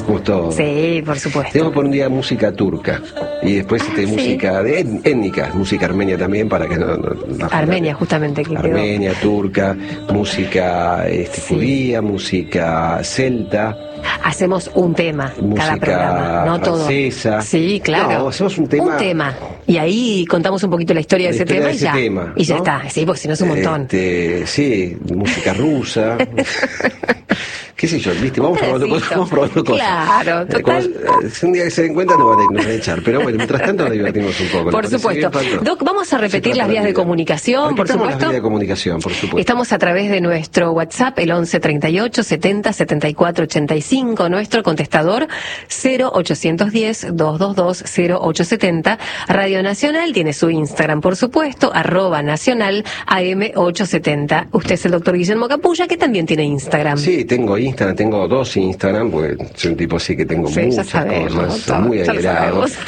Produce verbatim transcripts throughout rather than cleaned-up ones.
como todo. Sí, por supuesto. Tengo que poner un día música turca y después este, Ah, sí. música de et- étnica, música armenia también para que no... no- no- Armenia, justamente, que quedó. Armenia, turca, música este, Sí. judía, música celta, Hacemos un tema cada programa, música no todo. francesa. Sí, claro. No, hacemos un tema. Un tema. Y ahí contamos un poquito la historia de La ese historia tema de y ese ya. tema, y ya ¿no? está. Sí, porque si no es un montón. Este, sí, música rusa. ¿Qué sé yo? ¿Viste? Vamos probando pedacito. cosas. Vamos probando cosas. Claro, Eh, total. cuando- si un día que se den cuenta nos van, a, nos van a echar. Pero bueno, mientras tanto nos divertimos un poco. ¿le Por parece supuesto. bien, Pato? Doc, vamos a repetir Se las trata vías la de vida. comunicación, por Repitamos las supuesto. vías de comunicación, por supuesto. Estamos a través de nuestro WhatsApp, el once treinta y ocho setenta setenta y cuatro ochenta y cinco, nuestro contestador cero ochocientos diez doscientos veintidós cero ochocientos setenta. Radio Nacional tiene su Instagram, por supuesto, arroba nacional A M ochocientos setenta. Usted es el doctor Guillermo Capulla, que también tiene Instagram. Sí, tengo Instagram, tengo dos Instagram, porque soy un tipo así que tengo Sí, ya muchas sabemos, cosas, soy doctor, muy ya lo aislado. sabemos.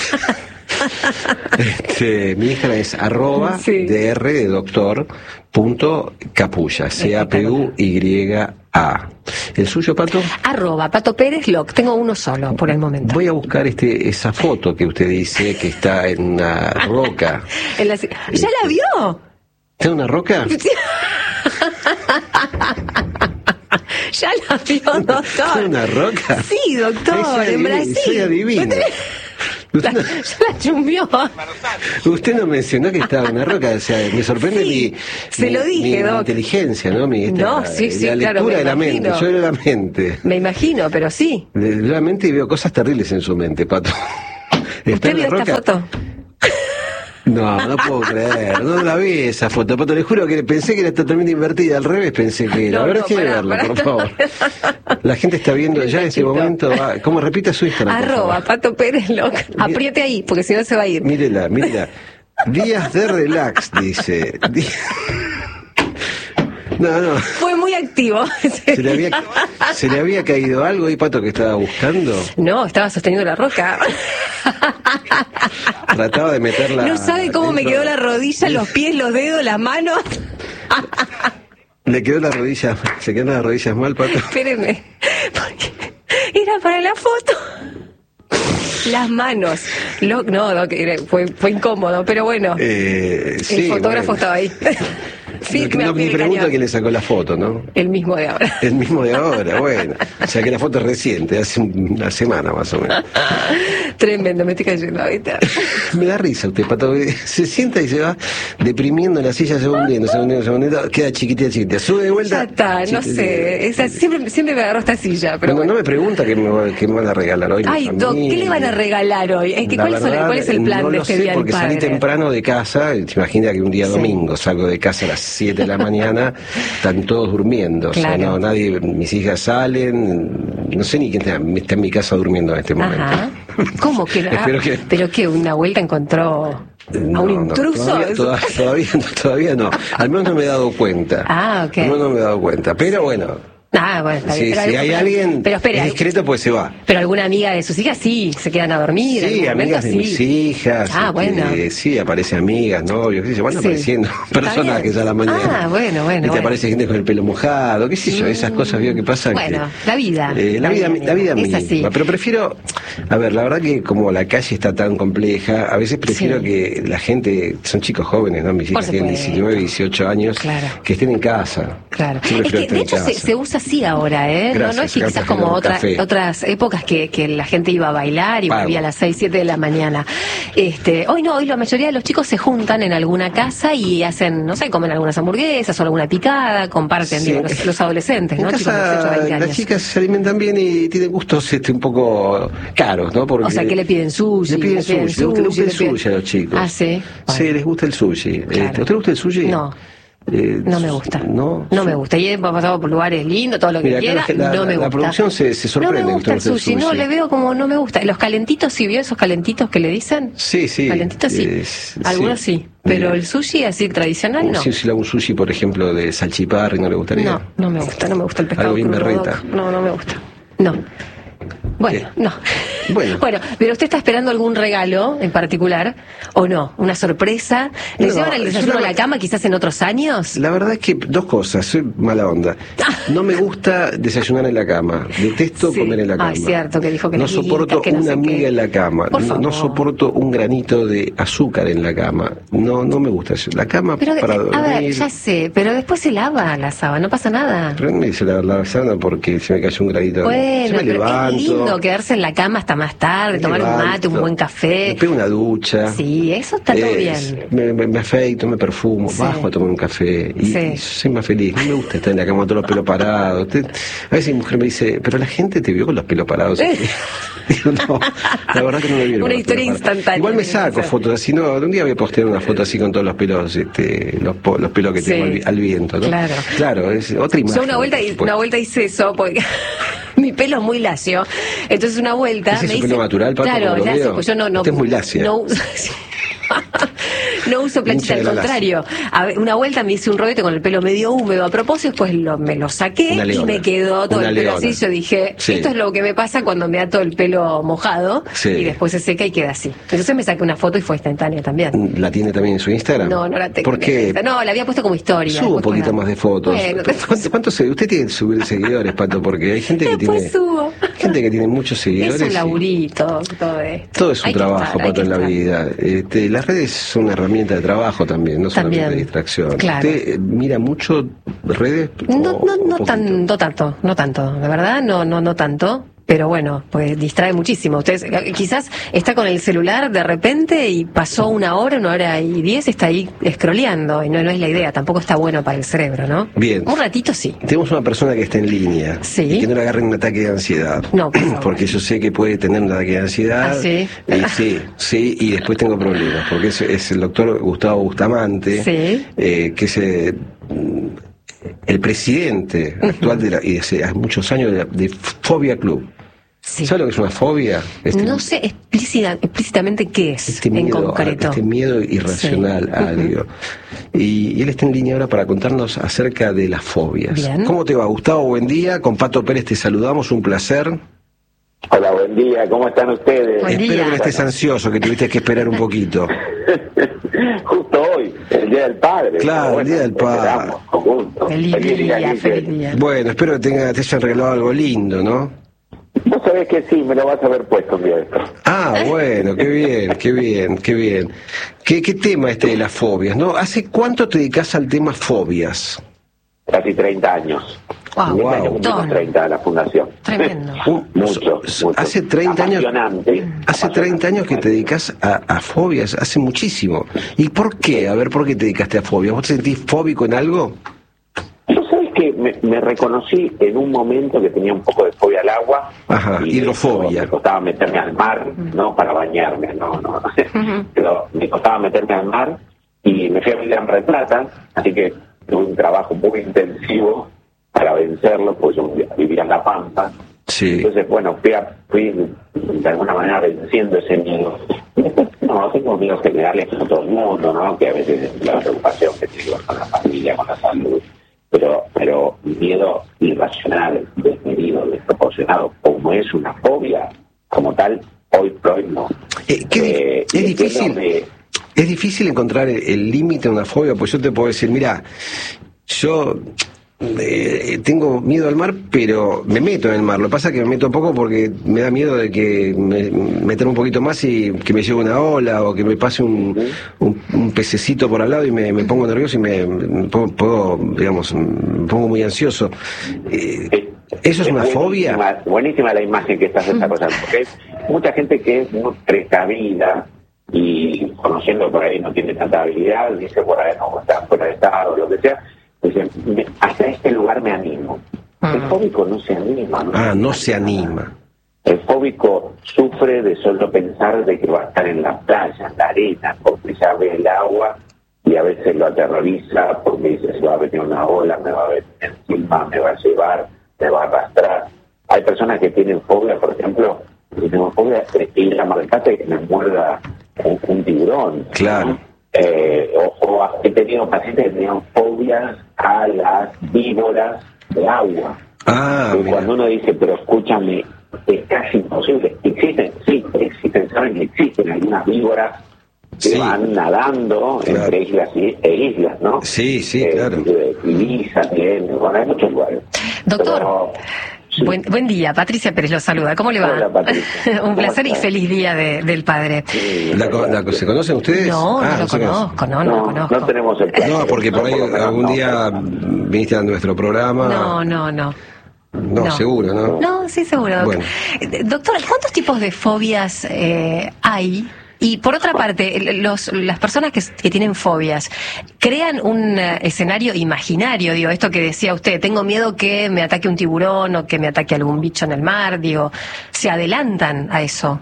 Este, mi Instagram es arroba Sí. dr de doctor punto capulla, C A P U Y A. ¿El suyo, Pato? Arroba Pato Pérez Loc. Tengo uno solo por el momento. Voy a buscar este esa foto que usted dice que está en una roca. En la- ¿Ya la vio? ¿Está en una roca? Ya la vio, ¿Está en doctor. una roca? Sí, doctor, Ay, soy en adivino, Brasil. soy adivino. La- Usted, ya la chumbió. no, usted no mencionó que estaba en una roca, o sea, me sorprende Sí, mi, se mi- lo dije, mi, mi Doc. inteligencia, ¿no? Mi, esta- No, sí, sí, la claro, lectura me de la imagino. mente, yo leo la mente. Me imagino, pero sí. De- La mente y veo cosas terribles en su mente, Pato. ¿Está ¿Usted en la vio esta roca? foto? No, no puedo creer, no la vi esa foto, Pato, le juro que pensé que era totalmente invertida, al revés pensé que era. No, A ver, no, quiere pará, verla, pará. por favor. La gente está viendo ya en este Tachito. momento, va, ¿cómo repita su Instagram? por Arroba favor? Pato Pérez Loc. Apriete ahí, porque si no se va a ir. Mírela, mírela. Días de relax, dice. Di- No, no. Fue muy activo. ¿Se le, había, ¿Se le había caído algo ahí, Pato, que estaba buscando? No, estaba sosteniendo la roca. Trataba de meterla. No sabe cómo me dentro- quedó la rodilla, los pies, los dedos, las manos. Le quedó la rodilla, se quedaron las rodillas mal, Pato. Espérenme. Porque era para la foto. Las manos. Lo- no, no, que era- fue, fue incómodo, pero bueno. Eh, el sí, fotógrafo bueno. estaba ahí. Firme No, a pie mi de pregunta cañón. quién le sacó la foto, ¿no? El mismo de ahora. El mismo de ahora, bueno. O sea que la foto es reciente, hace una semana más o menos. Tremendo, me estoy cayendo ahorita. Me da risa usted, Pato. Se sienta y se va deprimiendo en la silla, se va hundiendo, se va hundiendo, se va hundiendo. Queda chiquitita, chiquitita. Sube de vuelta. Ya está, no chiquitita. sé. Esa, siempre, siempre me agarró esta silla, pero no, bueno. no me pregunta qué me, va- qué me van a regalar hoy. mi Ay, Doc, ¿qué familia. le van a regalar hoy? Es que, La ¿cuál, son- verdad, ¿Cuál es el plan no de lo este sé, día del porque salí padre? temprano de casa. Te imaginas que un día Sí. domingo salgo de casa a las siete de la mañana, están todos durmiendo. O sea, Claro. no, nadie, mis hijas salen, no sé ni quién está, está en mi casa durmiendo en este momento. Ajá. ¿Cómo que no? Espero que- ¿Pero qué? ¿Una vuelta encontró a No, un no, intruso? todavía, toda- todavía, no, todavía no. Al menos no me he dado cuenta. Ah, ok. Al menos no me he dado cuenta. Pero bueno, Ah, bueno, está si, bien. Pero si algún- hay alguien Pero espere, es discreto, pues se va. pero alguna amiga de sus hijas sí, se quedan a dormir. en Sí, algún amigas momento, de sí. mis hijas. Ah, este, bueno. Sí, aparecen amigas, novios, qué sé yo, van Sí. apareciendo Está personajes bien. a la mañana. Ah, bueno, bueno, Y te bueno. aparece gente con el pelo mojado, qué sé yo, esas cosas veo que pasan. Bueno, que- la vida. Eh, la, La vida, vida la vida es misma. así. Pero prefiero, a ver, la verdad que como la calle está tan compleja, a veces prefiero Sí. que la gente, son chicos jóvenes, ¿no? Mis Por hijas tienen supuesto. diecinueve, dieciocho años, Claro. que estén en casa. Claro. Siempre Es que prefiero de estar hecho en se, casa. se usa así ahora, ¿eh? no, no Gracias, es que quizás gracias, como Gerardo, otra- café. otras épocas que, que la gente iba a bailar y Pago. volvía a las seis, siete de la mañana. Este, hoy no, hoy la mayoría de los chicos se juntan en alguna casa y hacen, no sé, comen algunas hamburguesas o alguna picada, comparten, Sí. digo, los, los adolescentes, En ¿no? Chicos de dieciocho, casa veinte las años. chicas se alimentan bien y tienen gustos este, un poco caros, ¿no? Porque O sea, que le piden sushi. Le piden sushi, les gusta, les gusta el le piden- sushi a los chicos. Ah, sí. Sí, Bueno. les gusta el sushi. Claro. Este, ¿A usted le gusta el sushi? No. Eh, No me gusta. No, No me gusta. Y he pasado por lugares lindos, todo lo que Mira, quiera, claro, la- no me la gusta. producción se- se sorprende No me que gusta el usted guste sushi, el no, sushi. le veo como no me gusta. Los calentitos, ¿sí vio esos calentitos que le dicen? Sí, sí. Calentitos sí. Es- Algunos sí. Pero Mira, el sushi así tradicional no. Si, si le hago un sushi, por ejemplo, de salchipar, ¿no le gustaría? No, no me gusta, no me gusta el pescado Algo bien crudo, berreta. Doc. No, no me gusta. No. Bueno, ¿Qué? no. Bueno. Bueno, pero ¿usted está esperando algún regalo en particular o no? ¿Una sorpresa? ¿Le No, llevan el desayuno yo la- a la cama quizás en otros años? La verdad es que dos cosas, soy mala onda. No me gusta desayunar en la cama, detesto Sí. comer en la cama. Ah, es cierto que dijo que no las miguitas, soporto que no una sé qué. miga en la cama, Por no, no favor. soporto un granito de azúcar en la cama. No, no me gusta eso. La cama Pero, para eh, dormir. a ver, ya sé, pero después se lava la sábana, no pasa nada. Pero no me dice la, la sábana porque se me cayó un granito. Yo Bueno, me pero levanto, es lindo quedarse en la cama hasta más tarde, me tomar un levanto, mate, un buen me café. pego una ducha. Sí, eso está todo Eh, bien. Me, me, me afeito, me perfumo, Sí. bajo a tomar un café y, Sí. y soy más feliz. No me gusta estar en la cama con todos los pelos parados. Usted- a veces mi mujer me dice, pero la gente te vio con los pelos parados. Digo, no, la verdad que no me vieron. Una con los historia pelos parados. instantánea. Igual me tiene que saco ser. fotos así, no, un día voy a postear una foto así con todos los pelos, este, los, po- los pelos que Sí. tengo al, vi- al viento, ¿no? Claro. Claro, es otra imagen. Yo una vuelta, por hi- supuesto. una vuelta hice eso porque mi pelo es muy lacio. Entonces una vuelta ¿Ese es me su hice, pelo natural, Pato, claro, como lo lacio, veo? pues yo no no Usted es muy lacia. No uso, no uso planchita, Hincha de al la contrario. A ver, una vuelta me hice un rolete con el pelo medio húmedo a propósito, después lo, me lo saqué Una y leona. me quedó todo Una el pelo leona. así. Yo dije, Sí. esto es lo que me pasa cuando me ato el pelo mojado Sí. y después se seca y queda así. Entonces me saqué una foto y fue instantánea también. ¿La tiene también en su Instagram? No, no la tengo. ¿Por qué? No, la había puesto como historia. Suba un después poquito la- más de fotos. Bueno, ¿Cuánto, cuánto se- usted tiene que subir seguidores, Pato? Porque hay gente que después tiene subo. gente que tiene muchos seguidores. Es un y laburito, todo esto. todo es un Hay que trabajo, estar, hay Pato, que en la estar. vida. Este, las redes son una herramienta de trabajo también, no solamente También, de distracción. claro. ¿Usted eh, mira mucho redes? No, o- no, o no, poquito? tan, no tanto, no tanto, de verdad, no, no, no tanto. Pero bueno, pues distrae muchísimo. Ustedes eh, quizás está con el celular de repente y pasó una hora, una hora y diez, está ahí scrolleando y no, no es la idea, tampoco está bueno para el cerebro, ¿no? Bien. Un ratito sí. Tenemos una persona que está en línea Sí. y que no le agarren un ataque de ansiedad. No, por favor. Porque yo sé que puede tener un ataque de ansiedad. ¿Ah, sí? Y sí, sí, y después tengo problemas. Porque es, es el doctor Gustavo Bustamante, Sí. eh, que es eh, el presidente actual de la, y hace muchos años de, la- de Fobia Club. Sí. ¿Sabe lo que es una fobia? Este- No sé explícita- explícitamente qué es este en miedo, concreto. este miedo irracional Sí. a algo. Y, y él está en línea ahora para contarnos acerca de las fobias. Bien. ¿Cómo te va, Gustavo? Buen día. Con Pato Pérez te saludamos, un placer. Hola, buen día, ¿cómo están ustedes? Buen Espero día. que no estés ansioso, que tuviste que esperar un poquito. Justo hoy, el Día del Padre. Claro, Pero el Día del Padre. esperamos, con gusto. Feliz día, Guille. feliz día. Bueno, espero que tenga, te hayan regalado algo lindo, ¿no? Vos sabés que sí, me lo vas a ver puesto un día de esto. Ah, bueno, qué bien, qué bien, qué bien. ¿Qué, qué tema este de las fobias, no? ¿Hace cuánto te dedicas al tema fobias? Casi treinta años. Wow, Este wow. año cumplimos Montón. treinta de la fundación. Tremendo. Un- mucho, so- mucho. Hace treinta años. Apasionante. Hace treinta años que te dedicas a, a fobias, hace muchísimo. ¿Y por qué? A ver, ¿por qué te dedicaste a fobias? ¿Vos te sentís fóbico en algo? Yo sabés que me, me reconocí en un momento que tenía un poco de fobia al agua. Ajá, y hidrofobia. Me costaba meterme al mar, no para bañarme, no, no. Pero me costaba meterme al mar y me fui a vivir en Mar del Plata, así que tuve un trabajo muy intensivo para vencerlo, porque yo vivía en La Pampa. Sí. Entonces, bueno, fui, a- fui de alguna manera venciendo ese miedo. Y después, no, tengo miedos generales como todo el mundo, ¿no? Que a veces es la preocupación que tengo con la familia, con la salud. Pero, pero miedo irracional, desmedido, desproporcionado, como es una fobia, como tal, hoy por hoy no. Eh, ¿qué di- Eh, es y el difícil. tema de- Es difícil encontrar el el límite de una fobia, pues yo te puedo decir, mira, yo eh, tengo miedo al mar, pero me meto en el mar. Lo que pasa es que me meto poco porque me da miedo de que me meter un poquito más y que me lleve una ola o que me pase un, un, un pececito por al lado y me, me pongo nervioso y me, me pongo, puedo, digamos, me pongo muy ansioso. Eh, ¿Eso es una fobia? buenísima- Buenísima la imagen que estás desarrollando, porque hay mucha gente que es muy precavida y conociendo por ahí no tiene tanta habilidad, dice por ahí no está fuera de estado, lo que sea, dice, "Me- hasta este lugar me animo". El fóbico no se anima, ¿no? Ah, no se anima. El fóbico sufre de solo pensar de que va a estar en la playa, en la arena, porque ya ve el agua y a veces lo aterroriza porque dice, se va a venir una ola, me va a venir encima, me va a llevar, me va a arrastrar. Hay personas que tienen fobia, por ejemplo, que tengo fobia de ir a Mar del Plata y que me muerda un, un tiburón. Claro. ¿no? Eh, o, o he tenido pacientes que tenían fobias a las víboras de agua. Ah, Que mira. cuando uno dice, pero escúchame, es casi imposible. Existen, sí, existen, saben que existen algunas víboras que sí. van nadando claro. entre islas y, e islas, ¿no? Sí, sí, eh, claro. Ibiza, bien, bueno, hay muchos lugares. Doctor, Pero, sí. buen, buen día, Patricia Pérez lo saluda, ¿cómo le va? Hola, Patricia. Un placer y feliz día de, del padre. Sí, la, la, ¿Se conocen ustedes? No, ah, no lo conozco, no, no, no lo conozco. No tenemos el placer. No, porque por ahí no, por algún no, día no. viniste a nuestro programa. No, no, no. No, No. seguro, ¿no? No, sí, seguro. Doctor, Bueno. Doctor, ¿cuántos tipos de fobias eh, hay? Y por otra parte, los, las personas que, que tienen fobias, ¿crean un uh, escenario imaginario? Digo, esto que decía usted, tengo miedo que me ataque un tiburón o que me ataque algún bicho en el mar, digo, ¿se adelantan a eso?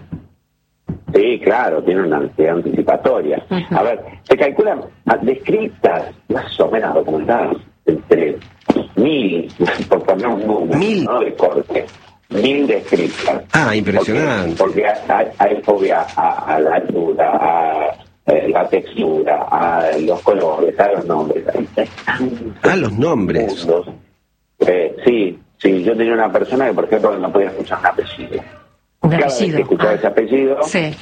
Sí, claro, tiene una ansiedad anticipatoria. Uh-huh. A ver, se calculan descritas, más o menos documentadas, entre mil, por poner un número, ¿Mil? ¿no? De corte. Mil descritas. Ah, impresionante. Porque, porque hay, hay fobia a, a la altura, a, a la textura, a los colores, a los nombres. A los nombres. Eh, sí, sí, yo tenía una persona que, por ejemplo, no podía escuchar un apellido. Un Cada apellido. vez que escuchaba ah. ese apellido, Sí.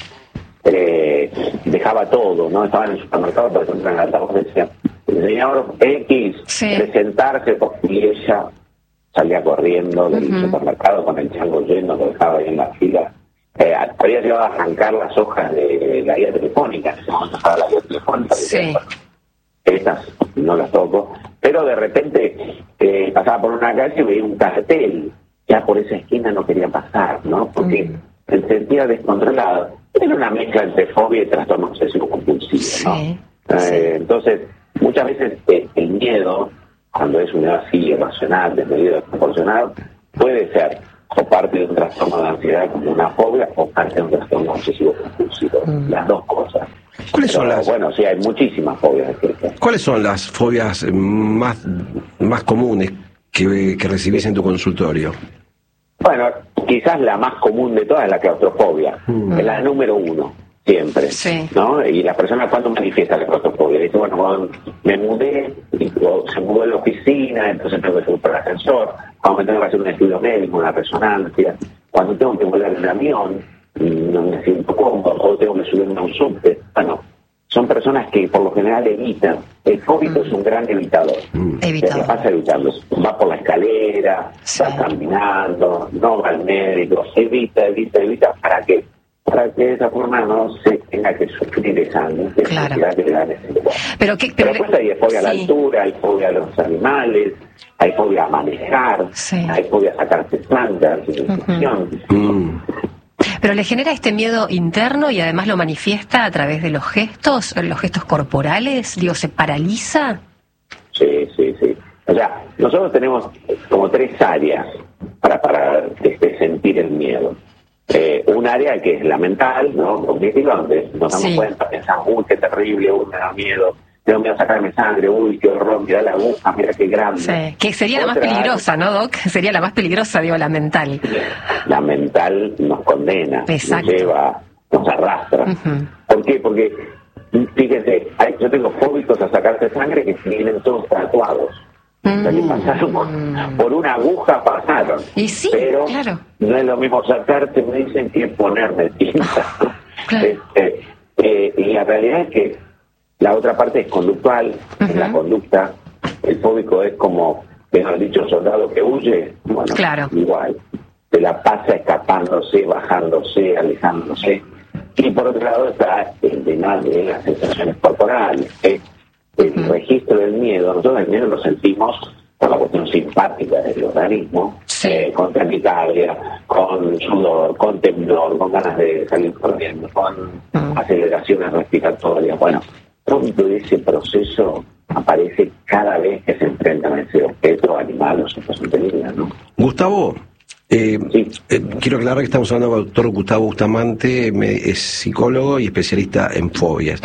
eh, dejaba todo, ¿no? Estaba en el supermercado, por ejemplo, en el altavoz decía, el señor X, Sí. presentarse, y ella salía corriendo del Uh-huh. supermercado con el chango lleno, lo dejaba ahí en la fila. Eh, había llegado a arrancar las hojas de la guía telefónica, en ese momento estaba la guía telefónica. Sí. Decía, bueno, estas no las toco, pero de repente eh, pasaba por una calle y veía un cartel, ya por esa esquina no quería pasar, ¿no? Porque Mm. se sentía descontrolado. Era una mezcla entre fobia y trastorno obsesivo compulsivo, ¿no? Sí, Eh, sí. Entonces, muchas veces eh, el miedo, cuando es un miedo así irracional, desmedido, desproporcionado, puede ser o parte de un trastorno de ansiedad como una fobia o parte de un trastorno obsesivo compulsivo, Mm. las dos cosas. ¿Cuáles son Pero, las Bueno, sí, hay muchísimas fobias escritas. ¿Cuáles son las fobias más, más comunes que, que recibís en tu consultorio? Bueno, quizás la más común de todas es la claustrofobia, Mm. es la número uno, siempre, Sí. ¿no? Y la persona cuando manifiesta la claustrofobia, dice, bueno, cuando me mudé, y, o se mudó en la oficina, entonces tengo que subir por el ascensor, cuando me tengo que hacer un estudio médico, una resonancia, cuando tengo que volar en un avión, no me siento cómodo, o tengo que subirme a un subte, bueno, son personas que por lo general evitan. El fóbico mm. es un gran evitador. Mm. Evitador. ¿Qué pasa evitando? Va por la escalera, Sí. va caminando, no va al médico, evita, evita, evita, ¿para qué? Para que de esa forma no se tenga que sufrir esa necesidad Claro. que le da necesidad. Pero, ¿qué, Pero pero, después hay fobia a la sí. altura, hay fobia a los animales, hay fobia a manejar, Sí. hay fobia a sacarse sangre, a la infección. Mm. Pero le genera este miedo interno y además lo manifiesta a través de los gestos, los gestos corporales, digo, ¿se paraliza? Sí, sí, sí. O sea, nosotros tenemos como tres áreas para, para este, sentir el miedo. Eh, un área que es la mental, ¿no? Cognitiva, donde nos damos Sí. cuenta, pensamos, uy, qué terrible, uy, me da miedo, tengo miedo a sacarme sangre, uy, qué horror, mira la aguja, mira qué grande. Sí. Que sería la más Otra peligrosa, ¿no, Doc? Sería la más peligrosa, digo, la mental. La mental nos condena, Exacto. nos lleva, nos arrastra. Ujú. ¿Por qué? Porque, fíjense, hay- yo tengo fóbicos a sacarse sangre que vienen todos tatuados. O sea, que pasaron por, por una aguja, pasaron. Y sí, pero claro. no es lo mismo sacarte, me dicen, que ponerme tinta. Claro. Este, eh, y la realidad es que la otra parte es conductual. Ujú. En la conducta, el fóbico es como, mejor dicho, soldado que huye. Bueno, Claro. igual. Se la pasa escapándose, bajándose, alejándose. Y por otro lado está el tema de las sensaciones corporales. ¿eh? El Ujú. registro del miedo, nosotros el miedo lo sentimos por la cuestión simpática del organismo, Sí. eh, con taquicardia, con sudor, con temblor, con ganas de salir corriendo, con Mm. aceleraciones respiratorias. Bueno, todo ese proceso aparece cada vez que se enfrentan a ese objeto, animal o situación peligrosa, ¿no? Gustavo, eh, Sí. eh, quiero aclarar que estamos hablando con el doctor Gustavo Bustamante, me- es psicólogo y especialista en fobias.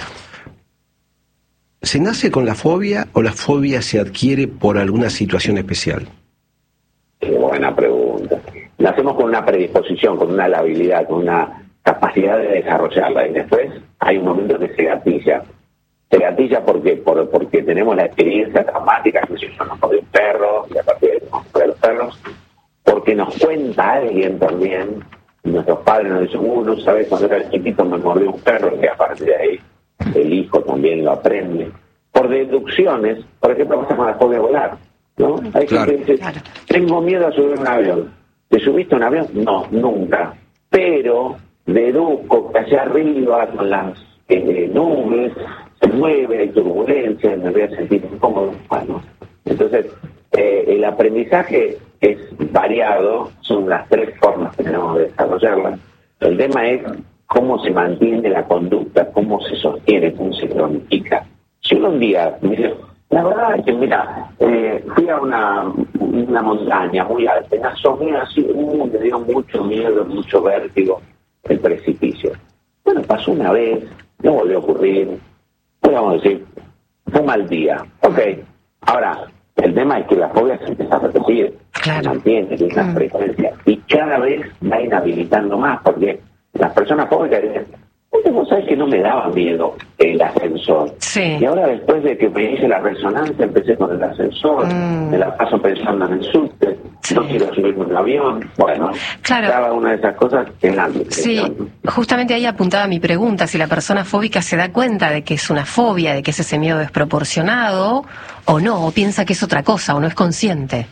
¿Se nace con la fobia o la fobia se adquiere por alguna situación especial? Qué buena pregunta. Nacemos con una predisposición, con una habilidad, con una capacidad de desarrollarla y después hay un momento que se gatilla. Se gatilla porque por, porque tenemos la experiencia traumática, que yo no podía un perro y a partir de ahí no podía los perros, porque nos cuenta alguien también. Nuestros padres nos dicen, uh, no sabes, cuando era chiquito me mordió un perro, que a partir de ahí el hijo también lo aprende. Por deducciones, por ejemplo, pasa con la fobia a volar, ¿no? Hay Claro. gente que dice, Claro. tengo miedo a subir un avión. ¿Te subiste a un avión? No, nunca. Pero deduzco que allá arriba, con las eh, nubes, se mueve, hay turbulencia, me voy a sentir incómodo. Bueno, entonces, eh, el aprendizaje es variado, son las tres formas que tenemos de desarrollarla. El tema es cómo se mantiene la conducta, cómo se sostiene, cómo se cronifica. Si uno un día me dice, la verdad es que, mira, eh, fui a una, una montaña muy alta, me asomé así, uh, me dio mucho miedo, mucho vértigo, el precipicio. Bueno, pasó una vez, no volvió a ocurrir, podemos decir, fue un mal día. Ok, ahora, el tema es que la fobia se empieza a repetir, Claro. se mantiene, tiene una Mm. frecuencia, y cada vez va inhabilitando más, porque las personas fóbicas dicen, vos sabés que no me daba miedo el ascensor. Sí. Y ahora después de que me hice la resonancia, empecé con el ascensor, Mm. me la paso pensando en el subte, Sí. no quiero subirme en un avión. Bueno, Claro. cada una de esas cosas en ámbito. Sí, justamente ahí apuntaba mi pregunta, si la persona fóbica se da cuenta de que es una fobia, de que es ese miedo desproporcionado, o no, o piensa que es otra cosa, o no es consciente.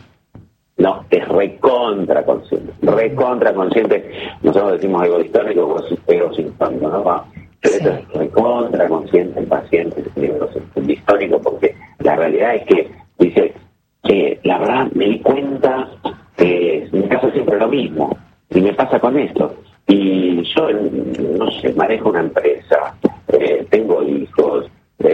No, es recontra consciente, recontra consciente. Nosotros decimos ego histórico o ego sintónico, ¿no? Va. Pero Sí. esto es recontra consciente el paciente, el ego histórico, porque la realidad es que dice que la verdad me di cuenta que en mi caso es siempre lo mismo, y me pasa con esto. Y yo, no sé, manejo una empresa, eh, tengo hijos,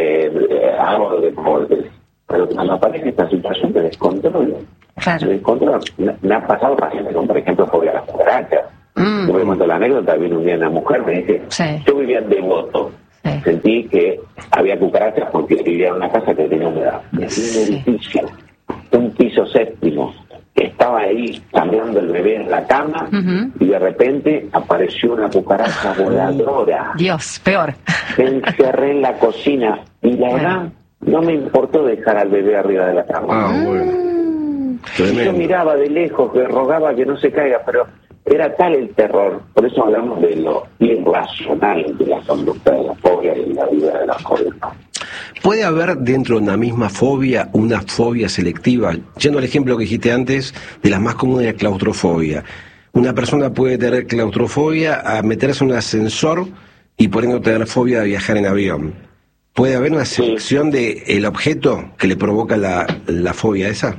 eh, hago deportes, pero cuando aparece esta situación de descontrol, Claro. de descontrol, me, me ha pasado pacientes con, por ejemplo, fobia a las cucarachas. Mm. Yo me cuento la anécdota, vino un día una mujer, me dice, Sí. yo vivía en Devoto, Sí. sentí que había cucarachas porque vivía en una casa que tenía humedad. Y en Sí. un edificio, un piso séptimo, estaba ahí cambiando el bebé en la cama, Ujú. y de repente apareció una cucaracha voladora. Dios, peor. Me encerré en la cocina y la verdad no me importó dejar al bebé arriba de la cama. Ah, bueno. Mm. Yo Tremendo. miraba de lejos, que rogaba que no se caiga, pero era tal el terror. Por eso hablamos de lo irracional de la conducta de la fobia y la vida de la fobia. ¿Puede haber dentro de una misma fobia una fobia selectiva? Yendo al ejemplo que dijiste antes, de las más comunes, la claustrofobia. Una persona puede tener claustrofobia a meterse en un ascensor y por ende no tener fobia de viajar en avión. ¿Puede haber una selección de el objeto que le provoca la, la fobia esa?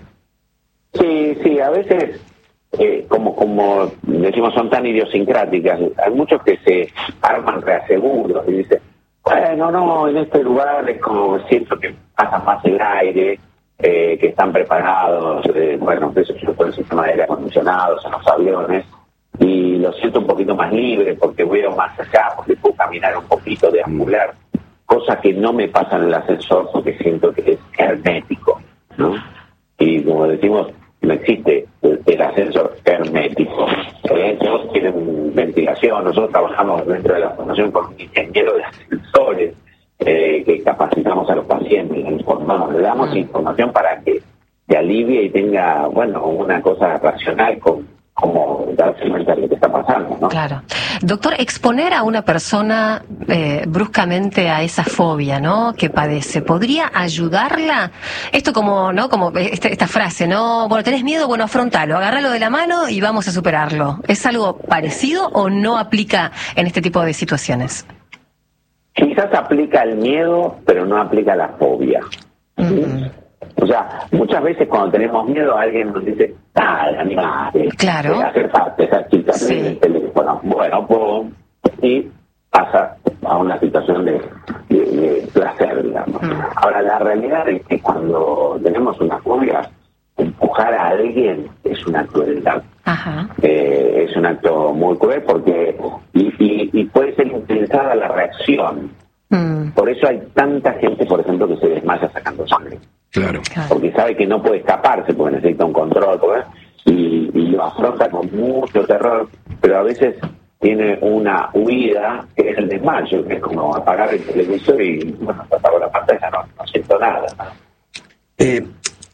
Sí, sí, a veces, eh, como como decimos, son tan idiosincráticas. Hay muchos que se arman reaseguros y dicen, bueno, no, en este lugar es como siento que pasa más el aire, eh, que están preparados, eh, bueno, eso yo por el sistema de aire acondicionado, en los aviones, y lo siento un poquito más libre porque veo más allá, porque puedo caminar un poquito, deambular, cosa que no me pasa en el ascensor porque siento que es hermético, ¿no? Y como decimos, no existe el, el ascensor hermético. Eh, todos tienen ventilación. Nosotros trabajamos dentro de la formación con un ingeniero de ascensores eh, que capacitamos a los pacientes, les informamos, le damos información para que se alivie y tenga, bueno, una cosa racional con como darse cuenta de lo que está pasando, ¿no? Claro. Doctor, exponer a una persona eh, bruscamente a esa fobia, ¿no?, que padece, ¿podría ayudarla? Esto como, ¿no?, como esta, esta frase, ¿no? Bueno, ¿tenés miedo? Bueno, afrontalo, agárralo de la mano y vamos a superarlo. ¿Es algo parecido o no aplica en este tipo de situaciones? Quizás aplica el miedo, pero no aplica la fobia. Mm. O sea, muchas veces cuando tenemos miedo alguien nos dice, dale, animate, Claro. eh, hacer parte de esa chica Sí. del teléfono. Bueno, pum, y pasa a una situación de, de, de placer, digamos. Mm. Ahora, la realidad es que cuando tenemos una fobia, empujar a alguien es una crueldad. Ajá. Eh, es un acto muy cruel porque y, y, y puede ser impensada la reacción. Mm. Por eso hay tanta gente, por ejemplo, que se desmaya sacando sangre. Claro. Claro. Porque sabe que no puede escaparse, porque necesita un control, porque, y, y lo afronta con mucho terror, pero a veces tiene una huida que es el desmayo, que es como apagar el televisor y, bueno, se apagó la pantalla, no, no siento nada. Eh,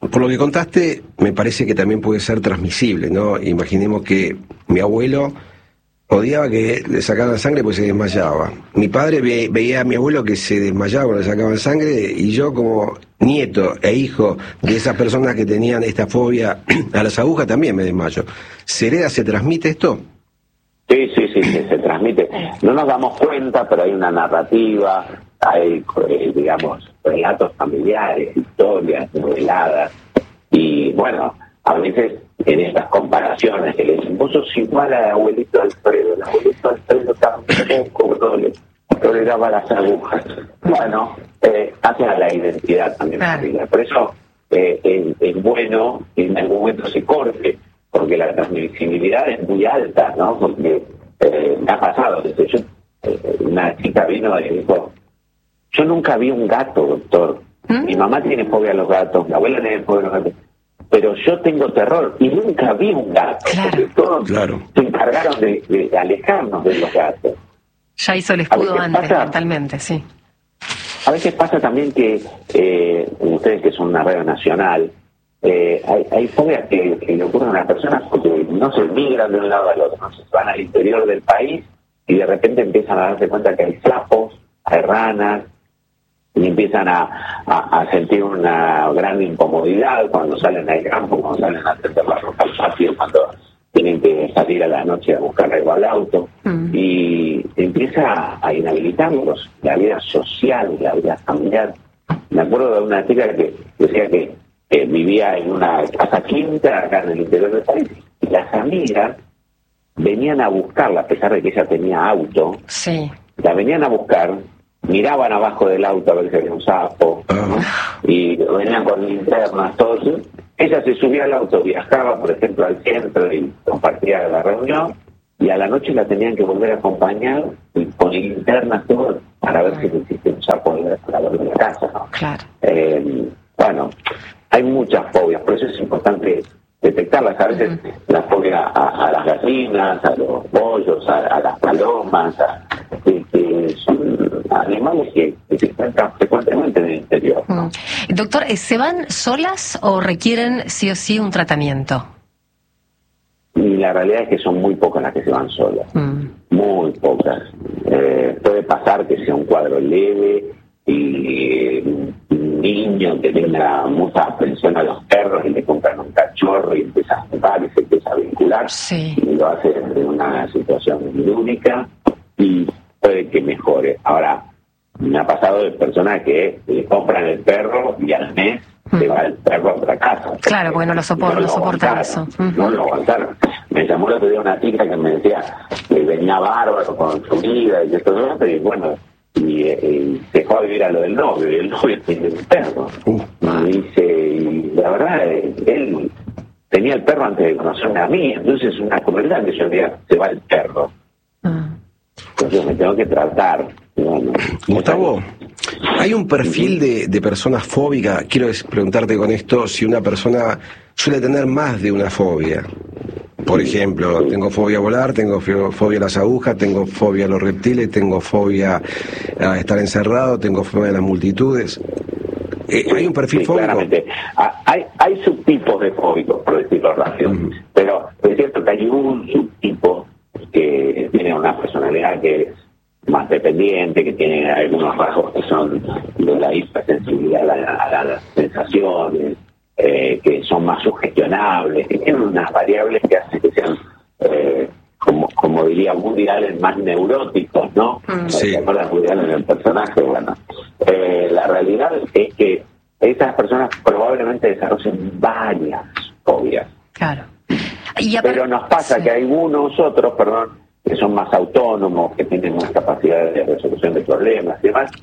por lo que contaste, me parece que también puede ser transmisible, ¿no? Imaginemos que mi abuelo odiaba que le sacaban sangre porque se desmayaba. Mi padre ve, veía a mi abuelo que se desmayaba cuando le sacaban sangre, y yo, como nieto e hijo de esas personas que tenían esta fobia a las agujas, también me desmayo. ¿Se hereda, se transmite esto? Sí, sí, sí, sí, se transmite. No nos damos cuenta, pero hay una narrativa, hay, eh, digamos, relatos familiares, historias noveladas, y bueno, a veces en estas comparaciones que le dicen, vos sos igual al abuelito Alfredo, el abuelito Alfredo tampoco doble, toleraba las agujas. Bueno, eh, hace a la identidad también familiar. Por eso eh, es, es bueno que en algún momento se corte, porque la transmisibilidad es muy alta, ¿no? Porque eh, me ha pasado, desde yo, eh, una chica vino y dijo, yo nunca vi un gato, doctor. ¿Mm? Mi mamá tiene fobia a los gatos, mi abuela tiene fobia a los gatos, pero yo tengo terror y nunca vi un gato. Claro. Porque todos Claro. se encargaron de, de alejarnos de los gatos. Ya hizo el escudo antes, pasa, mentalmente, sí. A veces pasa también que, eh, ustedes que son una radio nacional, eh, hay, hay fobias que, que le ocurren a las personas porque no se migran de un lado al otro, no se van al interior del país y de repente empiezan a darse cuenta que hay sapos, hay ranas, y empiezan a, a, a sentir una gran incomodidad cuando salen al campo, cuando salen a atender la ropa al patio, cuando tienen que salir a la noche a buscar algo al auto, mm. y empieza a inhabilitarlos la vida social, la vida familiar. Me acuerdo de una chica que decía que eh, vivía en una casa quinta acá en el interior del país, y las amigas venían a buscarla, a pesar de que ella tenía auto, sí. la venían a buscar, miraban abajo del auto a ver si había un sapo, ¿no? Y venían con linternas, todo eso. Ella se subía al auto, viajaba, por ejemplo, al centro y compartía la reunión, y a la noche la tenían que volver a acompañar y con linternas, todo, para ver si existe un sapo en la casa, ¿no? Claro. Eh, bueno, hay muchas fobias, por eso es importante detectarlas. A veces uh-huh. la fobia a, a las gallinas, a los pollos, a, a las palomas, a, que, que son animales que, que se encuentran frecuentemente en el interior, ¿no? Uh-huh. Doctor, ¿se van solas o requieren sí o sí un tratamiento? Y la realidad es que son muy pocas las que se van solas, uh-huh. muy pocas. Eh, puede pasar que sea un cuadro leve y un niño que tenga mucha atención a los perros y le compran un cachorro y empieza a jugar y se empieza a vincular, sí. y lo hace en una situación única y puede que mejore. Ahora, me ha pasado de personas que le compran el perro y al mes mm. se va el perro a otra casa. Claro, porque no lo soporta, no, no soporta eso. Uh-huh. No lo aguantaron. Me llamó el otro día una chica que me decía que venía bárbaro con su vida y todo eso, y bueno, y, y dejó a vivir a lo del novio, y el novio tiene un perro. Uh, y dice, y la verdad, él tenía el perro antes de conocerme a mí, entonces es una crueldad que yo diga, se va el perro. Uh. Entonces me tengo que tratar. Bueno, Gustavo, hay un perfil de, de personas fóbicas. Quiero preguntarte con esto si una persona suele tener más de una fobia. Por ejemplo, tengo fobia a volar, tengo fobia a las agujas, tengo fobia a los reptiles, tengo fobia a estar encerrado, tengo fobia a las multitudes. Eh, ¿Hay un perfil sí, fóbico? Claramente. Hay, hay subtipos de fóbicos, por decirlo rápido, uh-huh. pero es cierto que hay un subtipo que tiene una personalidad que es más dependiente, que tiene algunos rasgos que son de la hipersensibilidad a, la, a las sensaciones, eh, que son más sugestionables, que tienen unas variables que hacen que sean, eh, como, como diría Woody Allen, más neuróticos, ¿no? Sí. ¿Te acuerdas de Woody Allen, el personaje? Bueno, eh, la realidad es que esas personas probablemente desarrollen varias fobias. Claro. Y Pero nos pasa sí. que hay unos otros, perdón, que son más autónomos, que tienen más capacidad de resolución de problemas y demás,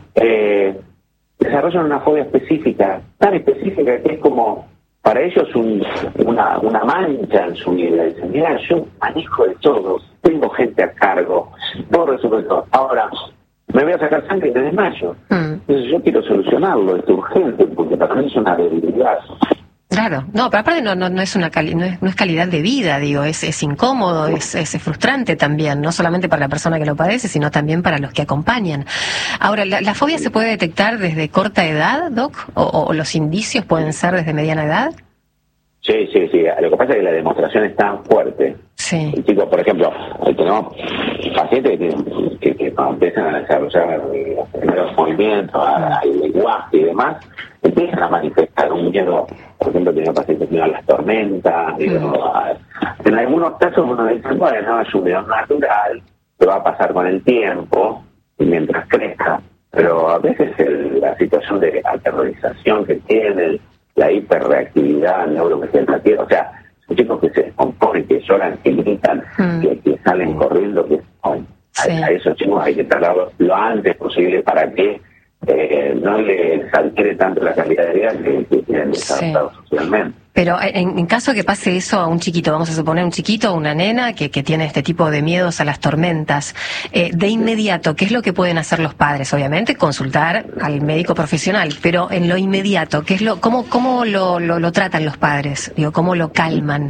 eh, desarrollan una fobia específica, tan específica que es como para ellos un, una, una mancha en su vida. Dicen, mira, yo manejo de todo, tengo gente a cargo, puedo resolver todo. Ahora, me voy a sacar sangre y me desmayo. Mm. Entonces yo quiero solucionarlo, es urgente, porque para mí es una debilidad. Claro, no, pero aparte no, no, no es una cali no, es, no es calidad de vida, digo, es, es incómodo, es, es frustrante también, no solamente para la persona que lo padece, sino también para los que acompañan. Ahora, ¿la, la fobia se puede detectar desde corta edad, Doc? ¿O, o los indicios pueden ser desde mediana edad? Sí, sí, sí. Lo que pasa es que la demostración es tan fuerte. Sí. Y chicos, por ejemplo, tenemos pacientes que, que, que cuando empiezan a desarrollar los primeros movimientos, el lenguaje y demás, empiezan a manifestar un miedo. Por ejemplo, tenía pacientes miedo a las tormentas. Digo, mm. a, en algunos casos uno dice, bueno, es un miedo natural, que va a pasar con el tiempo y mientras crezca. Pero a veces el, la situación de aterrorización que tienen, la hiperreactividad neurovegetativa, o sea, son chicos que se descomponen, que lloran, que gritan, mm. que, que salen corriendo, que oh, sí. a, a esos chicos hay que tratarlos lo antes posible para que eh, no les altere tanto la calidad de vida que, que tienen desarrollado sí. socialmente. Pero en, en caso que pase eso a un chiquito, vamos a suponer un chiquito o una nena que, que tiene este tipo de miedos a las tormentas, eh, de inmediato, ¿qué es lo que pueden hacer los padres? Obviamente consultar al médico profesional, pero en lo inmediato, ¿qué es lo, cómo, cómo lo, lo, lo tratan los padres? Digo, ¿cómo lo calman?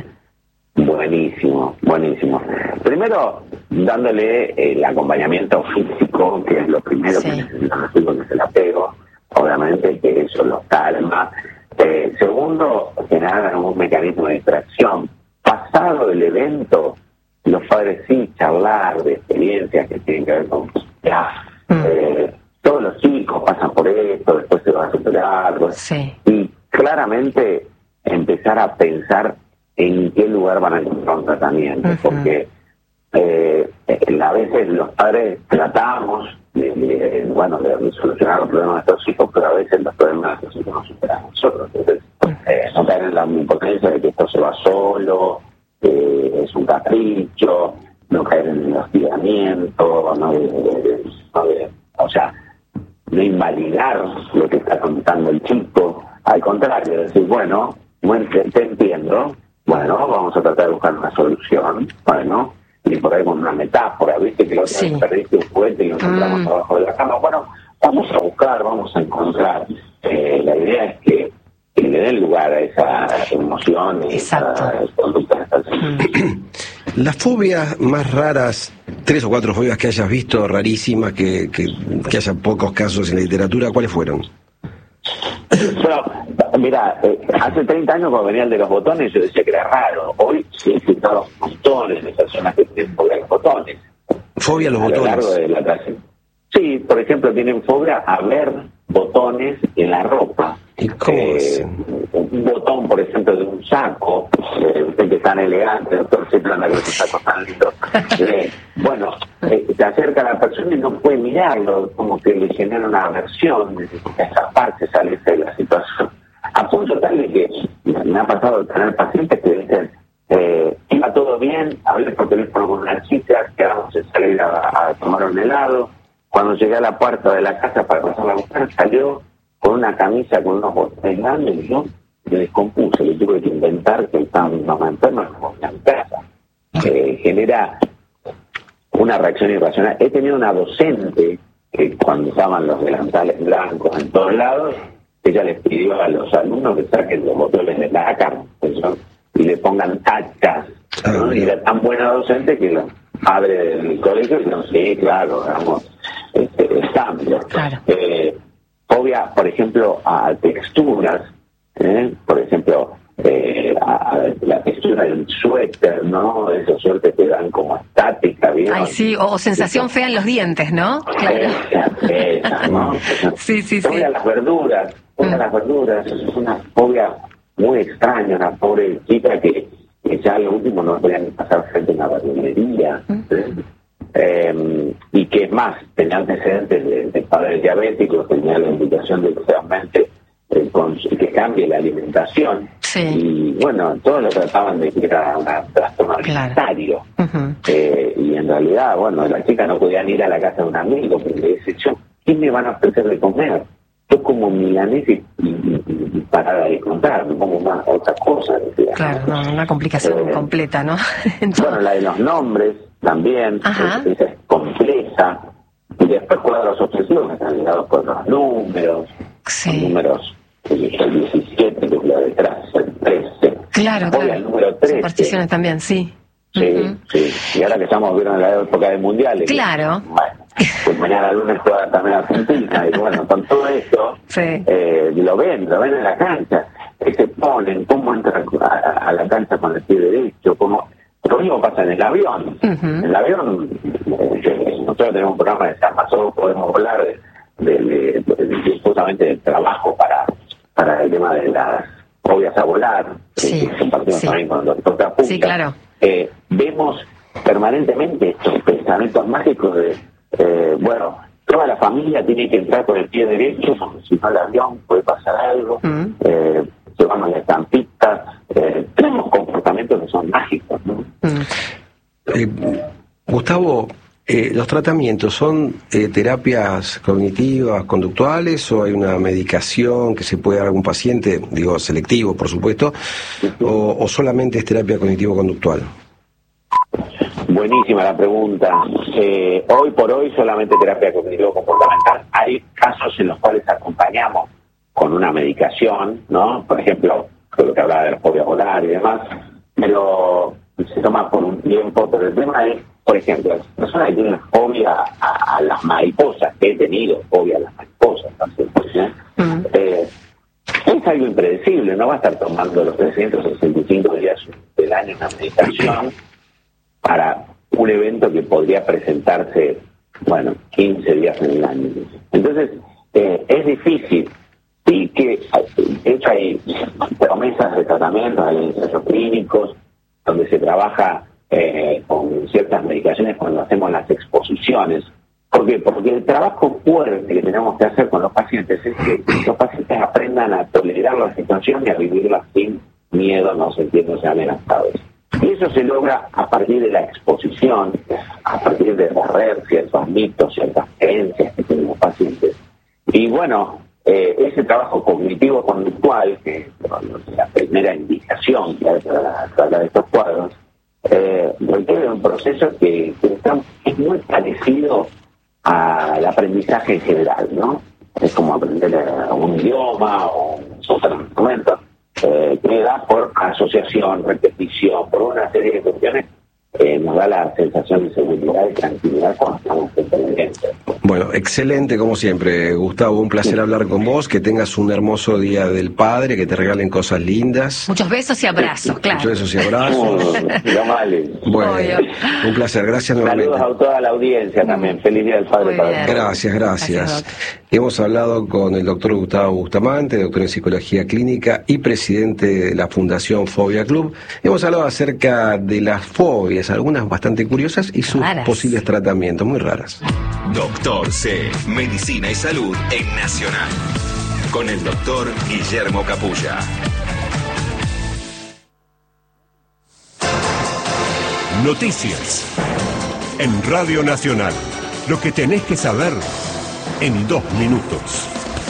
Buenísimo, buenísimo. Primero, dándole el acompañamiento físico, que es lo primero sí. que necesitan los chicos, que es el apego, obviamente que eso los calma. Eh, segundo, que hagan un mecanismo de distracción. Pasado el evento, los padres sí charlar de experiencias que tienen que ver con ya, mm. eh, todos los chicos pasan por esto, después se van a superar, sí. y claramente empezar a pensar en qué lugar van a encontrar un tratamiento, uh-huh. porque eh, a veces los padres tratamos de, de, bueno, de solucionar los problemas de estos hijos, pero a veces los problemas de estos hijos nos superan a nosotros. Entonces, eh, no caer en la impotencia de que esto se va solo, eh, es un capricho, no caer en el hostigamiento, no de, de, no de, o sea, no invalidar lo que está contando el chico, al contrario, decir, bueno, bueno te, te entiendo, bueno, vamos a tratar de buscar una solución, bueno, y por ahí con una metáfora, viste que la otra vez perdiste un juguete y lo encontramos mm. abajo de la cama, bueno, vamos a buscar, vamos a encontrar, eh, la idea es que, que le den lugar a esa emoción y esa conducta. Mm. Las fobias más raras, tres o cuatro fobias que hayas visto rarísimas, que, que, que haya pocos casos en la literatura, ¿cuáles fueron? Bueno, mira, eh, hace treinta años cuando venía el de los botones yo decía que era raro. Hoy sí he citado montones de personas que tienen fobia a los botones. ¿Fobia a los a botones? Lo largo de la clase. Sí, por ejemplo, tienen fobia a ver botones en la ropa. ¿Y cómo eh, es? Un botón, por ejemplo, de un saco, eh, usted que es tan elegante, doctor, siempre anda con esos sacos tan lindos. Eh, bueno, eh, se acerca a la persona y no puede mirarlo, como que le genera una aversión, necesita escaparse, salirse de la situación. A punto tal de que me ha pasado de tener pacientes que dicen, eh, iba todo bien, hablé por teléfono con una chica, quedamos en salir a, a tomar un helado. Cuando llegué a la puerta de la casa para pasar la buscar, salió con una camisa con unos botones grandes y yo me descompuse, le tuve que inventar que estaba mi mamá enferma como en mi casa. Eh, genera una reacción irracional. He tenido una docente que cuando estaban los delantales blancos en todos lados, ella les pidió a los alumnos que saquen los botones de la cara y le pongan tachas, ¿no? Y era tan buena docente que los padres del colegio dijeron, sí, claro, hagamos este, el cambio. Claro. Eh, fobia, por ejemplo, a texturas, ¿eh? Por ejemplo, eh, a, a la textura del suéter, ¿no? Esos suéteres que dan como estática, ¿bien? Ay, sí, o, o sensación fea en los dientes, ¿no? Claro. Esa, esa, ¿no? Sí, sí, fobia sí. a las verduras, fobia a Mm. las verduras, eso es una fobia muy extraña, una pobre chica que, que ya lo último no podía ni pasar frente a una verdulería. ¿eh? Eh, y que es más, tenía antecedentes de, de padres diabéticos, tenía la indicación de que realmente eh, con, que cambie la alimentación. Sí. Y bueno, todos lo trataban de que era un trastorno alimentario. Claro. Uh-huh. eh, y en realidad, bueno, la chica no podía ir a la casa de un amigo porque le dice, yo, ¿qué me van a ofrecer de comer? Yo como milanés y, y, y, y parada de contar, no como más otra cosa. Decía, claro, no, una complicación eh, completa, ¿no? Bueno, la de los nombres también, es, es compleja. Y después cuadros obsesivos que están ligados con los números, sí. Los números el diecisiete, que es la detrás, el trece. Claro, Hoy claro. el número trece. Supersticiones también, sí. Sí, uh-huh. sí. Y ahora que estamos viendo en la época de mundiales. Claro. Que, bueno, pues mañana lunes juega también Argentina. Y bueno, con todo esto, sí. eh, lo ven, lo ven en la cancha. Que se ponen, cómo entran a, a la cancha con el pie derecho, cómo... Lo mismo pasa en el avión. Uh-huh. En el avión, eh, nosotros tenemos un programa de San Pasó, podemos hablar de, de, de, de, de, justamente del trabajo para, para el tema de las fobias a volar, sí, que compartimos sí. también con el doctor Capucha. Sí, claro. Eh, vemos permanentemente estos pensamientos mágicos de, eh, bueno, toda la familia tiene que entrar con el pie derecho, porque si no el avión puede pasar algo, uh-huh. eh, llevamos la estampita, eh, tenemos comportamientos que son mágicos, ¿no? Uh-huh. Eh, Gustavo, eh, ¿los tratamientos son eh, terapias cognitivas, conductuales, o hay una medicación que se puede dar a algún paciente, digo, selectivo, por supuesto, uh-huh. o, o solamente es terapia cognitivo-conductual? Buenísima la pregunta. Eh, hoy por hoy solamente terapia cognitivo-comportamental. Hay casos en los cuales acompañamos con una medicación, ¿no? Por ejemplo, lo que hablaba de la fobia volar y demás, pero se toma por un tiempo. Pero el tema es, por ejemplo, las personas que tienen fobia a, a las mariposas, que he tenido fobia a las mariposas, ¿no? Uh-huh. eh, es algo impredecible, no va a estar tomando los trescientos sesenta y cinco días del año una medicación para un evento que podría presentarse, bueno, quince días en el año. Entonces, eh, es difícil. Sí que, de hecho, hay promesas de tratamiento, hay ensayos clínicos, donde se trabaja eh, con ciertas medicaciones cuando hacemos las exposiciones. ¿Por qué? Porque el trabajo fuerte que tenemos que hacer con los pacientes es que los pacientes aprendan a tolerar la situación y a vivirla sin miedo, no sintiéndose amenazados. Y eso se logra a partir de la exposición, a partir de barrer ciertos mitos, ciertas creencias que tienen los pacientes. Y bueno, eh, ese trabajo cognitivo-conductual, que es la primera indicación que hay para tratar estos cuadros, eh, requiere un proceso que, que está, es muy parecido al aprendizaje en general, ¿no? Es como aprender un idioma o un instrumento. Eh, que da por asociación, repetición, por una serie de cuestiones, eh, nos da la sensación de seguridad y tranquilidad cuando estamos pendientes. Bueno, excelente como siempre, Gustavo, un placer sí. hablar con vos, que tengas un hermoso Día del Padre, que te regalen cosas lindas. Muchos besos y abrazos, claro. Muchos besos y abrazos. No, vale. Bueno, Obvio. Un placer, gracias nuevamente. Saludos a toda la audiencia también, feliz Día del Padre para todos. Gracias, gracias. gracias Hemos hablado con el doctor Gustavo Bustamante, doctor en Psicología Clínica y presidente de la Fundación Fobia Club. Hemos hablado acerca de las fobias, algunas bastante curiosas, y sus raras. posibles tratamientos, muy raras. Doctor C, Medicina y Salud en Nacional, con el doctor Guillermo Capulla. Noticias en Radio Nacional. Lo que tenés que saber en dos minutos.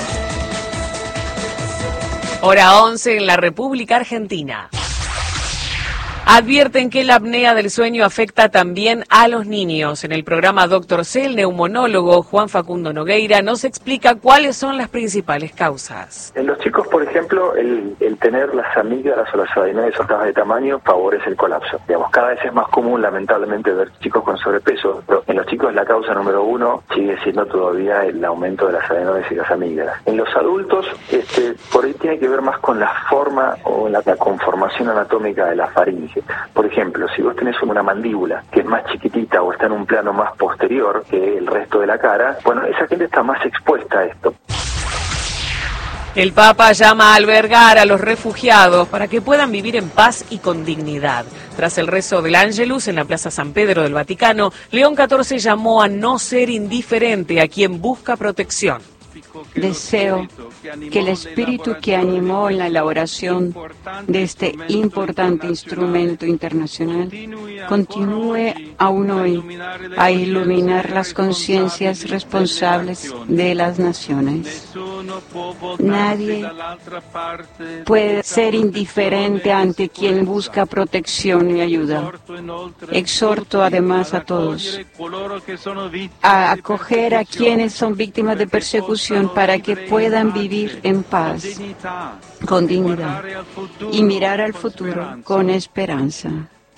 Hora once en la República Argentina. Advierten que la apnea del sueño afecta también a los niños. En el programa Doctor C, el neumonólogo Juan Facundo Nogueira nos explica cuáles son las principales causas. En los chicos, por ejemplo, el, el tener las amígdalas o las adenoides soltadas de tamaño favorece el colapso. Digamos, cada vez es más común, lamentablemente, ver chicos con sobrepeso, pero en los chicos la causa número uno sigue siendo todavía el aumento de las adenoides y las amígdalas. En los adultos, este, por ahí tiene que ver más con la forma o la, la conformación anatómica de la faringe. Por ejemplo, si vos tenés una mandíbula que es más chiquitita o está en un plano más posterior que el resto de la cara, bueno, esa gente está más expuesta a esto. El Papa llama a albergar a los refugiados para que puedan vivir en paz y con dignidad. Tras el rezo del Ángelus en la Plaza San Pedro del Vaticano, León catorce llamó a no ser indiferente a quien busca protección. Deseo que el espíritu que animó en la elaboración de este importante instrumento internacional continúe aún hoy a iluminar las conciencias responsables de las naciones. Nadie puede ser indiferente ante quien busca protección y ayuda. Exhorto además a todos a acoger a quienes son víctimas de persecución para que puedan vivir en paz, con dignidad, y mirar al futuro con esperanza.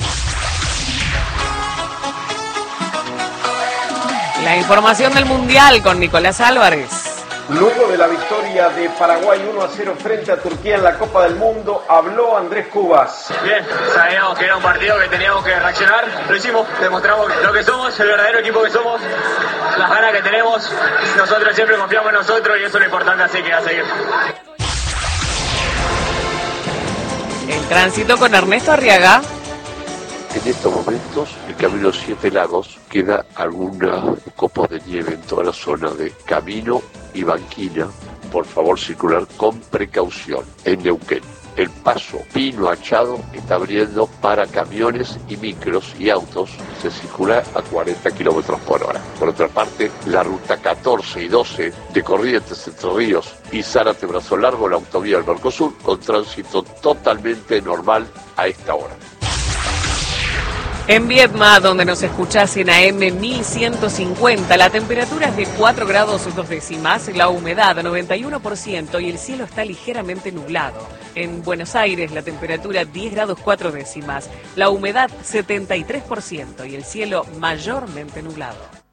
La información del Mundial con Nicolás Álvarez. Luego de la victoria de Paraguay uno a cero frente a Turquía en la Copa del Mundo, habló Andrés Cubas. Bien, sabíamos que era un partido que teníamos que reaccionar, lo hicimos, demostramos lo que somos, el verdadero equipo que somos, las ganas que tenemos, nosotros siempre confiamos en nosotros y eso es lo importante, así que a seguir. El tránsito con Ernesto Arriaga. En estos momentos, el Camino Siete Lagos queda algunos copos de nieve en toda la zona de Camino y Banquina. Por favor, circular con precaución. En Neuquén, el paso Pino Achado está abriendo para camiones y micros y autos. Se circula a cuarenta kilómetros por hora. Por otra parte, la ruta catorce y doce de Corrientes, Entre Ríos y Zárate Brazo Largo, la autovía del Mercosur, con tránsito totalmente normal a esta hora. En Viedma, donde nos escuchás en A M mil ciento cincuenta, la temperatura es de cuatro grados dos décimas, la humedad noventa y uno por ciento y el cielo está ligeramente nublado. En Buenos Aires, la temperatura diez grados cuatro décimas, la humedad setenta y tres por ciento y el cielo mayormente nublado.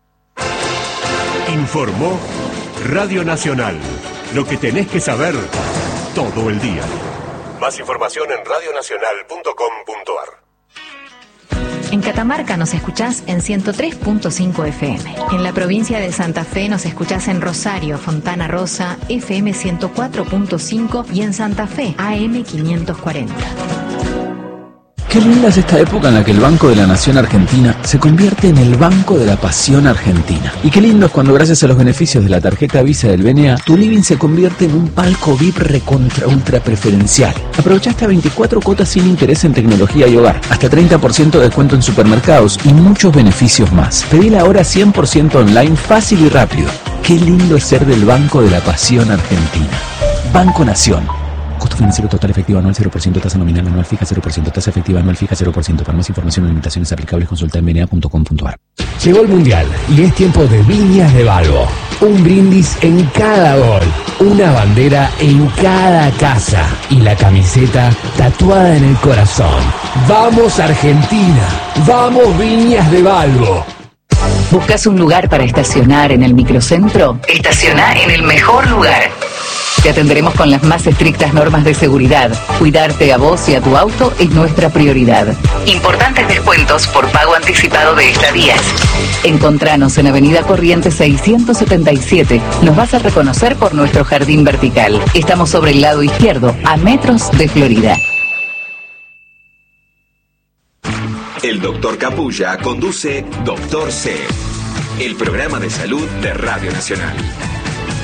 Informó Radio Nacional. Lo que tenés que saber todo el día. Más información en radio nacional punto com punto a r. En Catamarca nos escuchás en ciento tres punto cinco F M. En la provincia de Santa Fe nos escuchás en Rosario, Fontana Rosa, F M ciento cuatro punto cinco y en Santa Fe, A M quinientos cuarenta. Qué linda es esta época en la que el Banco de la Nación Argentina se convierte en el Banco de la Pasión Argentina. Y qué lindo es cuando gracias a los beneficios de la tarjeta Visa del B N A, tu living se convierte en un palco V I P recontra ultra preferencial. Aprovecha hasta veinticuatro cuotas sin interés en tecnología y hogar, hasta treinta por ciento de descuento en supermercados y muchos beneficios más. Pedila ahora cien por ciento online, fácil y rápido. Qué lindo es ser del Banco de la Pasión Argentina. Banco Nación. Costo financiero total efectivo anual cero por ciento, tasa nominal anual fija cero por ciento, tasa efectiva anual fija cero por ciento. Para más información o limitaciones aplicables consulta en b n a punto com punto a r. Llegó el Mundial y es tiempo de Viñas de Balbo. Un brindis en cada gol, una bandera en cada casa y la camiseta tatuada en el corazón. ¡Vamos Argentina! ¡Vamos Viñas de Balbo! ¿Buscas un lugar para estacionar en el microcentro? Estaciona en el mejor lugar. Te atenderemos con las más estrictas normas de seguridad. Cuidarte a vos y a tu auto es nuestra prioridad. Importantes descuentos por pago anticipado de estadías. Encontranos en Avenida Corrientes seiscientos setenta y siete. Nos vas a reconocer por nuestro jardín vertical. Estamos sobre el lado izquierdo, a metros de Florida. El doctor Capulla conduce Doctor C, el programa de salud de Radio Nacional.